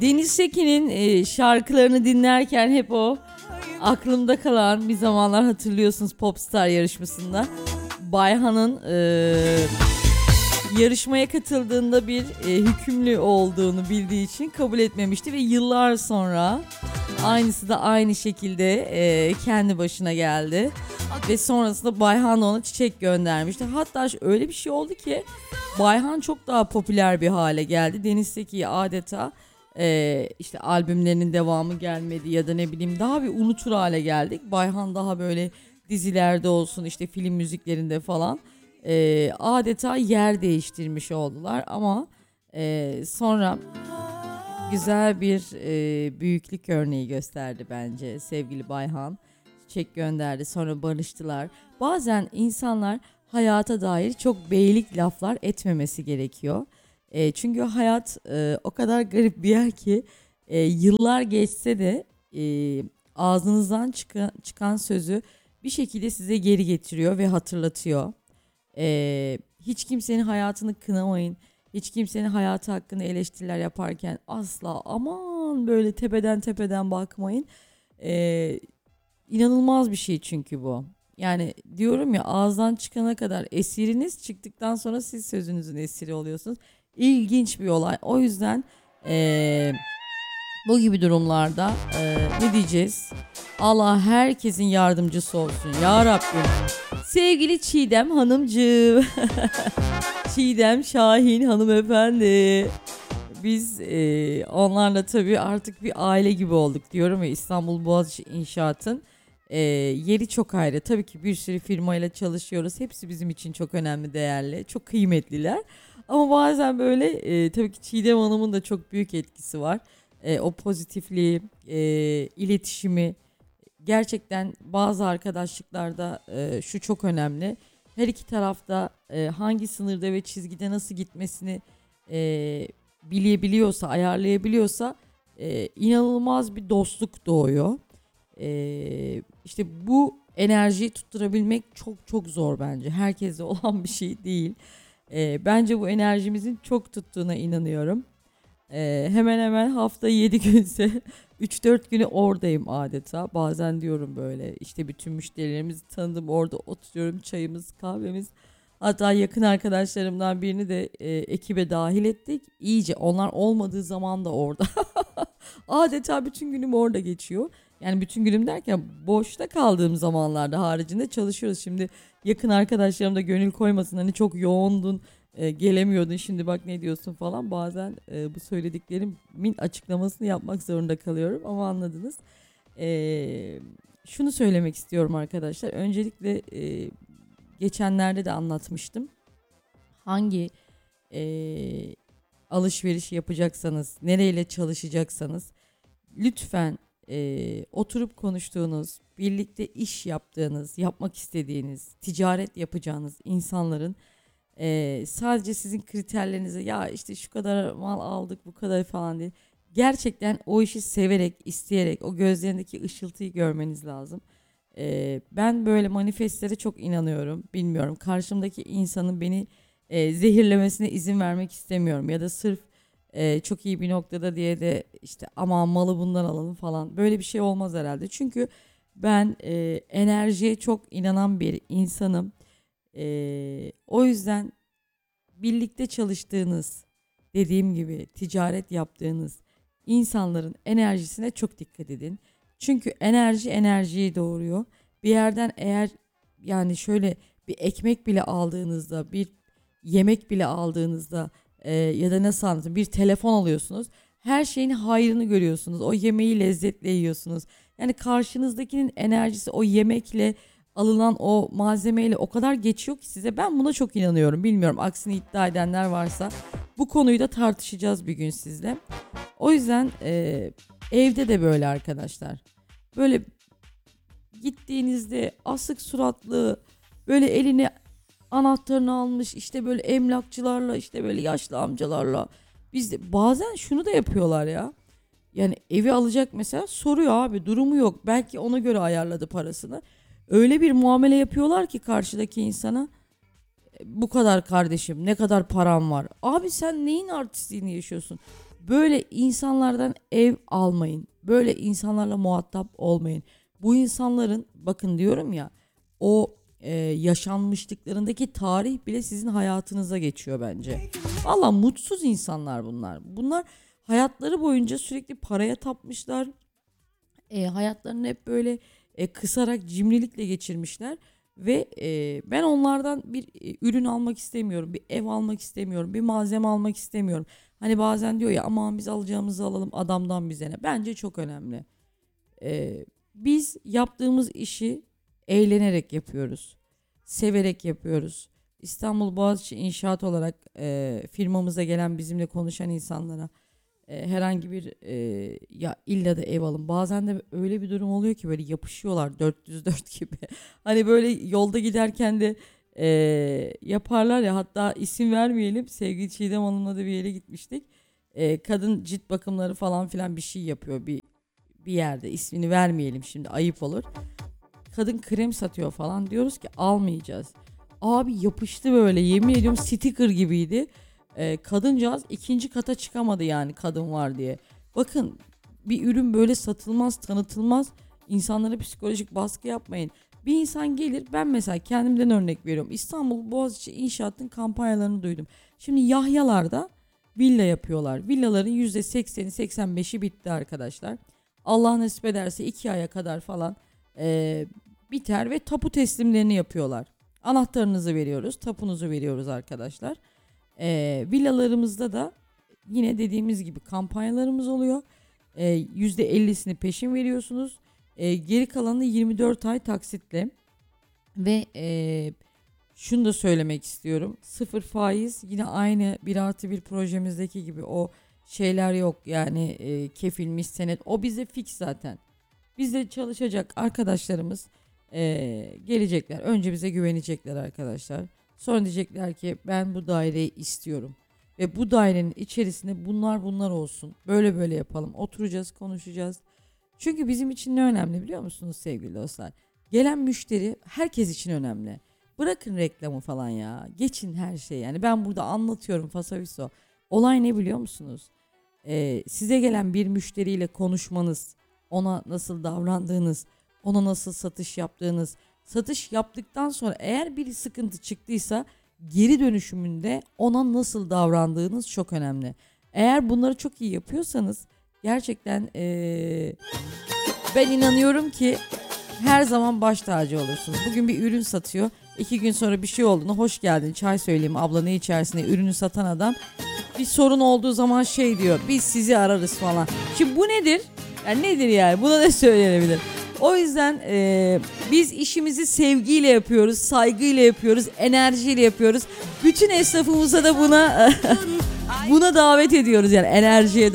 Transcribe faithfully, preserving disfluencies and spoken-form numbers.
Deniz Sekin'in e, şarkılarını dinlerken hep o aklımda kalan, bir zamanlar hatırlıyorsunuz Popstar yarışmasında Bayhan'ın e, yarışmaya katıldığında bir e, hükümlü olduğunu bildiği için kabul etmemişti ve yıllar sonra aynısı da aynı şekilde e, kendi başına geldi ve sonrasında Bayhan ona çiçek göndermişti. Hatta öyle bir şey oldu ki Bayhan çok daha popüler bir hale geldi. Deniz Seki'yi adeta e, işte albümlerinin devamı gelmedi ya da ne bileyim daha bir unutur hale geldik. Bayhan daha böyle dizilerde olsun, işte film müziklerinde falan e, adeta yer değiştirmiş oldular ama e, sonra güzel bir e, büyüklük örneği gösterdi bence sevgili Bayhan. Çiçek gönderdi, sonra barıştılar. Bazen insanlar hayata dair çok beylik laflar etmemesi gerekiyor. E, çünkü hayat e, o kadar garip bir yer ki e, yıllar geçse de e, ağzınızdan çıkan, çıkan sözü bir şekilde size geri getiriyor ve hatırlatıyor. E, hiç kimsenin hayatını kınamayın. Hiç kimsenin hayatı hakkında eleştiriler yaparken asla aman böyle tepeden tepeden bakmayın. E, inanılmaz bir şey çünkü bu. Yani diyorum ya, ağızdan çıkana kadar esiriniz, çıktıktan sonra siz sözünüzün esiri oluyorsunuz. İlginç bir olay. O yüzden eee, bu gibi durumlarda eee, ne diyeceğiz? Allah herkesin yardımcısı olsun ya Rabbim. Sevgili Çiğdem Hanımcığım. Çiğdem Şahin hanımefendi. Biz eee, onlarla tabii artık bir aile gibi olduk diyorum ya. İstanbul Boğaziçi İnşaat'ın eee, yeri çok ayrı. Tabii ki bir sürü firmayla çalışıyoruz. Hepsi bizim için çok önemli, değerli, çok kıymetliler. Ama bazen böyle e, tabii ki Çiğdem Hanım'ın da çok büyük etkisi var. E, o pozitifliği, e, iletişimi, gerçekten bazı arkadaşlıklarda e, şu çok önemli. Her iki tarafta e, hangi sınırda ve çizgide nasıl gitmesini e, bilebiliyorsa, ayarlayabiliyorsa e, inanılmaz bir dostluk doğuyor. E, işte bu enerjiyi tutturabilmek çok çok zor bence. Herkeste olan bir şey değil. E, bence bu enerjimizin çok tuttuğuna inanıyorum. E, hemen hemen hafta yedi günse üç dört günü oradayım adeta. Bazen diyorum böyle işte bütün müşterilerimizi tanıdım, orada oturuyorum, çayımız kahvemiz. Hatta yakın arkadaşlarımdan birini de e, ekibe dahil ettik. İyice onlar olmadığı zaman da orada. Adeta bütün günüm orada geçiyor. Yani bütün günüm derken boşta kaldığım zamanlarda haricinde çalışıyoruz. Şimdi yakın arkadaşlarım da gönül koymasın, hani çok yoğundun, e, gelemiyordun, şimdi bak ne diyorsun falan. Bazen e, bu söylediklerimin açıklamasını yapmak zorunda kalıyorum ama anladınız. E, şunu söylemek istiyorum arkadaşlar. Öncelikle e, geçenlerde de anlatmıştım. Hangi e, alışveriş yapacaksanız, nereyle çalışacaksanız lütfen e, oturup konuştuğunuz, birlikte iş yaptığınız, yapmak istediğiniz, ticaret yapacağınız insanların e, sadece sizin kriterlerinize ya işte şu kadar mal aldık bu kadar falan değil. Gerçekten o işi severek, isteyerek o gözlerindeki ışıltıyı görmeniz lazım. E, ben böyle manifestlere çok inanıyorum. Bilmiyorum, karşımdaki insanın beni e, zehirlemesine izin vermek istemiyorum ya da sırf e, çok iyi bir noktada diye de işte aman malı bundan alalım falan, böyle bir şey olmaz herhalde. Çünkü ben e, enerjiye çok inanan bir insanım. E, o yüzden birlikte çalıştığınız, dediğim gibi ticaret yaptığınız insanların enerjisine çok dikkat edin. Çünkü enerji enerjiyi doğuruyor. Bir yerden eğer yani şöyle bir ekmek bile aldığınızda, bir yemek bile aldığınızda e, ya da nasıl anlatayım, bir telefon alıyorsunuz. Her şeyin hayrını görüyorsunuz. O yemeği lezzetle yiyorsunuz. Yani karşınızdakinin enerjisi o yemekle, alınan o malzemeyle o kadar geçiyor ki size. Ben buna çok inanıyorum. Bilmiyorum, aksini iddia edenler varsa bu konuyu da tartışacağız bir gün sizle. O yüzden e, evde de böyle arkadaşlar. Böyle gittiğinizde asık suratlı, böyle eline anahtarını almış, işte böyle emlakçılarla, işte böyle yaşlı amcalarla. Biz de bazen şunu da yapıyorlar ya. Yani evi alacak mesela, soruyor abi, durumu yok. Belki ona göre ayarladı parasını. Öyle bir muamele yapıyorlar ki karşıdaki insana. Bu kadar kardeşim, ne kadar param var. Abi sen neyin artistliğini yaşıyorsun? Böyle insanlardan ev almayın. Böyle insanlarla muhatap olmayın. Bu insanların, bakın diyorum ya, o e, yaşanmışlıklarındaki tarih bile sizin hayatınıza geçiyor bence. Valla mutsuz insanlar bunlar. Bunlar hayatları boyunca sürekli paraya tapmışlar. E, hayatlarını hep böyle e, kısarak, cimrilikle geçirmişler. Ve e, ben onlardan bir e, ürün almak istemiyorum, bir ev almak istemiyorum, bir malzeme almak istemiyorum. Hani bazen diyor ya, aman biz alacağımızı alalım, adamdan bize ne? Bence çok önemli. E, Biz yaptığımız işi eğlenerek yapıyoruz, severek yapıyoruz. İstanbul Boğaziçi İnşaat olarak e, firmamıza gelen, bizimle konuşan insanlara e, herhangi bir e, ya illa da ev alın. Bazen de öyle bir durum oluyor ki böyle yapışıyorlar dört yüz dört gibi. Hani böyle yolda giderken de e, yaparlar ya, hatta isim vermeyelim. Sevgili Çiğdem Hanım'la da bir yere gitmiştik. E, kadın cilt bakımları falan filan bir şey yapıyor bir bir yerde. İsmini vermeyelim şimdi, ayıp olur. Kadın krem satıyor falan, diyoruz ki almayacağız. Abi yapıştı böyle, yemin ediyorum sticker gibiydi. Ee, kadıncağız ikinci kata çıkamadı yani, kadın var diye. Bakın, bir ürün böyle satılmaz, tanıtılmaz. İnsanlara psikolojik baskı yapmayın. Bir insan gelir, ben mesela kendimden örnek veriyorum. İstanbul Boğaziçi İnşaat'ın kampanyalarını duydum. Şimdi Yahyalar'da villa yapıyorlar. Villaların yüzde sekseni seksen beşi bitti arkadaşlar. Allah nasip ederse iki aya kadar falan e, biter ve tapu teslimlerini yapıyorlar. Anahtarınızı veriyoruz, tapunuzu veriyoruz arkadaşlar. E, villalarımızda da yine dediğimiz gibi kampanyalarımız oluyor. E, yüzde ellisini peşin veriyorsunuz. E, geri kalanını yirmi dört ay taksitle. Ve e, şunu da söylemek istiyorum. Sıfır faiz, yine aynı bir artı bir projemizdeki gibi o şeyler yok. Yani e, kefilmiş senet, o bize fix zaten. Bizde çalışacak arkadaşlarımız e, gelecekler. Önce bize güvenecekler arkadaşlar. Sonra diyecekler ki ben bu daireyi istiyorum. Ve bu dairenin içerisinde bunlar bunlar olsun. Böyle böyle yapalım. Oturacağız, konuşacağız. Çünkü bizim için ne önemli biliyor musunuz sevgili dostlar? Gelen müşteri herkes için önemli. Bırakın reklamı falan ya. Geçin her şeyi. Yani ben burada anlatıyorum fasafiso. Olay ne biliyor musunuz? Ee, size gelen bir müşteriyle konuşmanız, ona nasıl davrandığınız, ona nasıl satış yaptığınız, satış yaptıktan sonra eğer bir sıkıntı çıktıysa geri dönüşümünde ona nasıl davrandığınız çok önemli. Eğer bunları çok iyi yapıyorsanız gerçekten ee, ben inanıyorum ki her zaman baş tacı olursunuz. Bugün bir ürün satıyor. İki gün sonra bir şey olduğunda hoş geldin, çay söyleyeyim abla ne içersin diye ürünü satan adam bir sorun olduğu zaman şey diyor, biz sizi ararız falan. Şimdi bu nedir? Yani nedir yani? Buna ne söylenebilir? O yüzden e, biz işimizi sevgiyle yapıyoruz, saygıyla yapıyoruz, enerjiyle yapıyoruz. Bütün esnafımıza da buna buna davet ediyoruz, yani enerjiye